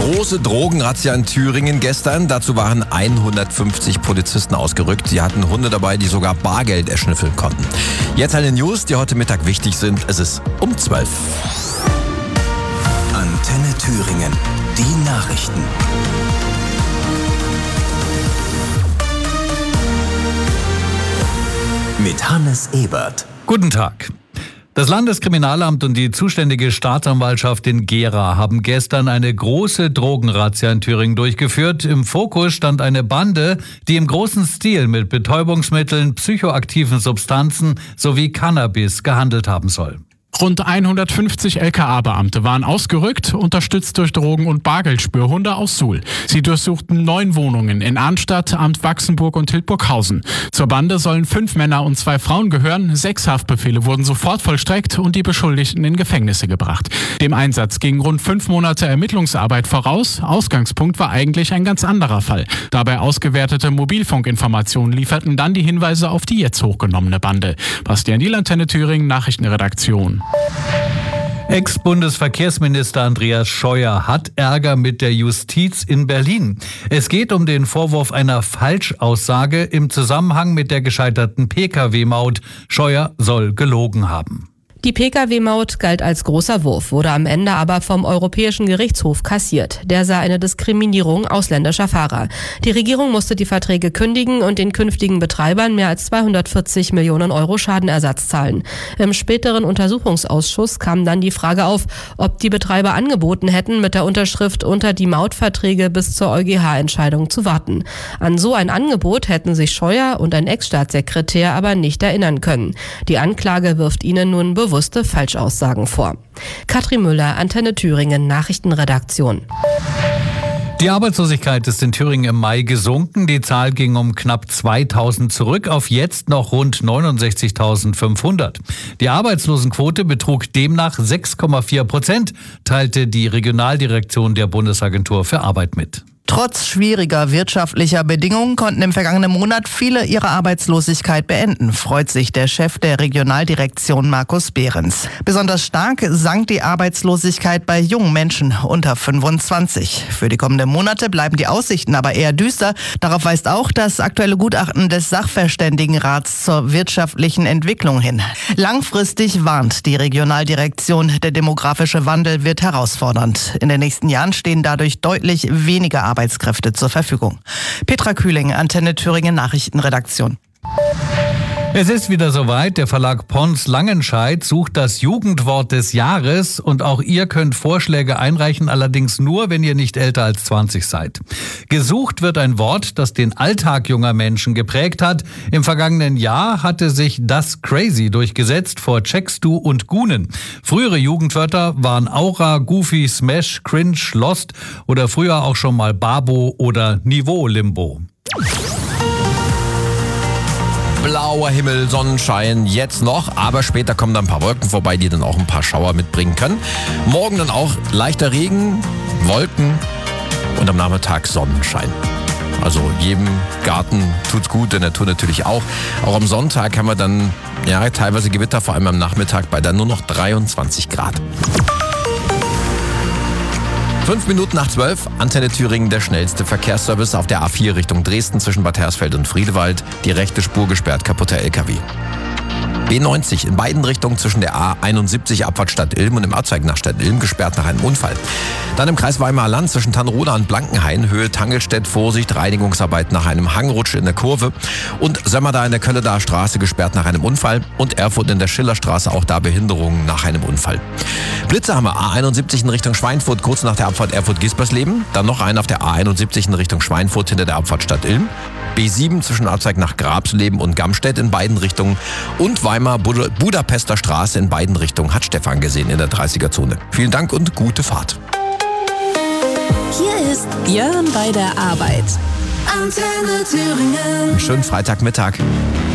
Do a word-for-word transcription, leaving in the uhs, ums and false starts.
Große Drogenrazzia in Thüringen gestern. Dazu waren hundertfünfzig Polizisten ausgerückt. Sie hatten Hunde dabei, die sogar Bargeld erschnüffeln konnten. Jetzt eine News, die heute Mittag wichtig sind. Es ist um zwölf. Antenne Thüringen. Die Nachrichten. Mit Hannes Ebert. Guten Tag. Das Landeskriminalamt und die zuständige Staatsanwaltschaft in Gera haben gestern eine große Drogenrazzia in Thüringen durchgeführt. Im Fokus stand eine Bande, die im großen Stil mit Betäubungsmitteln, psychoaktiven Substanzen sowie Cannabis gehandelt haben soll. Rund hundertfünfzig L K A-Beamte waren ausgerückt, unterstützt durch Drogen- und Bargeldspürhunde aus Suhl. Sie durchsuchten neun Wohnungen in Arnstadt, Amt Wachsenburg und Hildburghausen. Zur Bande sollen fünf Männer und zwei Frauen gehören. Sechs Haftbefehle wurden sofort vollstreckt und die Beschuldigten in Gefängnisse gebracht. Dem Einsatz gingen rund fünf Monate Ermittlungsarbeit voraus. Ausgangspunkt war eigentlich ein ganz anderer Fall. Dabei ausgewertete Mobilfunkinformationen lieferten dann die Hinweise auf die jetzt hochgenommene Bande. Bastian Diel, Antenne Thüringen, Nachrichtenredaktion. Ex-Bundesverkehrsminister Andreas Scheuer hat Ärger mit der Justiz in Berlin. Es geht um den Vorwurf einer Falschaussage im Zusammenhang mit der gescheiterten P K W-Maut. Scheuer soll gelogen haben. Die P K W-Maut galt als großer Wurf, wurde am Ende aber vom Europäischen Gerichtshof kassiert. Der sah eine Diskriminierung ausländischer Fahrer. Die Regierung musste die Verträge kündigen und den künftigen Betreibern mehr als zweihundertvierzig Millionen Euro Schadenersatz zahlen. Im späteren Untersuchungsausschuss kam dann die Frage auf, ob die Betreiber angeboten hätten, mit der Unterschrift unter die Mautverträge bis zur EuGH-Entscheidung zu warten. An so ein Angebot hätten sich Scheuer und ein Ex-Staatssekretär aber nicht erinnern können. Die Anklage wirft ihnen nun bewusst bewusste Falschaussagen vor. Katrin Müller, Antenne Thüringen, Nachrichtenredaktion. Die Arbeitslosigkeit ist in Thüringen im Mai gesunken. Die Zahl ging um knapp zweitausend zurück auf jetzt noch rund neunundsechzigtausendfünfhundert. Die Arbeitslosenquote betrug demnach sechs Komma vier Prozent, teilte die Regionaldirektion der Bundesagentur für Arbeit mit. Trotz schwieriger wirtschaftlicher Bedingungen konnten im vergangenen Monat viele ihre Arbeitslosigkeit beenden, freut sich der Chef der Regionaldirektion Markus Behrens. Besonders stark sank die Arbeitslosigkeit bei jungen Menschen unter fünfundzwanzig. Für die kommenden Monate bleiben die Aussichten aber eher düster. Darauf weist auch das aktuelle Gutachten des Sachverständigenrats zur wirtschaftlichen Entwicklung hin. Langfristig warnt die Regionaldirektion, der demografische Wandel wird herausfordernd. In den nächsten Jahren stehen dadurch deutlich weniger Arbeitskräfte Arbeitskräfte zur Verfügung. Petra Kühling, Antenne Thüringen Nachrichtenredaktion. Es ist wieder soweit. Der Verlag Pons Langenscheidt sucht das Jugendwort des Jahres und auch ihr könnt Vorschläge einreichen, allerdings nur, wenn ihr nicht älter als zwanzig seid. Gesucht wird ein Wort, das den Alltag junger Menschen geprägt hat. Im vergangenen Jahr hatte sich das Crazy durchgesetzt vor Checkst du und Gunen. Frühere Jugendwörter waren Aura, Goofy, Smash, Cringe, Lost oder früher auch schon mal Babo oder Niveau-Limbo. Blauer Himmel, Sonnenschein, jetzt noch, aber später kommen dann ein paar Wolken vorbei, die dann auch ein paar Schauer mitbringen können. Morgen dann auch leichter Regen, Wolken und am Nachmittag Sonnenschein. Also jedem Garten tut's gut, der Natur natürlich auch. Auch am Sonntag haben wir dann ja teilweise Gewitter, vor allem am Nachmittag bei dann nur noch dreiundzwanzig Grad. Fünf Minuten nach zwölf, Antenne Thüringen, der schnellste Verkehrsservice auf der A vier Richtung Dresden zwischen Bad Hersfeld und Friedewald. Die rechte Spur gesperrt, kaputter L K W. B neunzig in beiden Richtungen zwischen der A einundsiebzig Abfahrt Stadt Ilm und dem Abzweig nach Stadt Ilm gesperrt nach einem Unfall. Dann im Kreis Weimarer Land zwischen Tannroda und Blankenhain, Höhe Tangelstedt, Vorsicht, Reinigungsarbeit nach einem Hangrutsch in der Kurve. Und Sömmerda in der Kölledaer Straße gesperrt nach einem Unfall. Und Erfurt in der Schillerstraße, auch da Behinderungen nach einem Unfall. Blitze haben wir A einundsiebzig in Richtung Schweinfurt, kurz nach der Abfahrt Erfurt-Gispersleben. Dann noch einen auf der A einundsiebzig in Richtung Schweinfurt hinter der Abfahrt Stadt Ilm. B sieben zwischen Abzweig nach Grabsleben und Gamstedt in beiden Richtungen. Und Weimar Bud- Budapester Straße in beiden Richtungen hat Stefan gesehen in der dreißiger Zone. Vielen Dank und gute Fahrt. Hier ist Björn bei der Arbeit. Antenne Thüringen. Schönen Freitagmittag.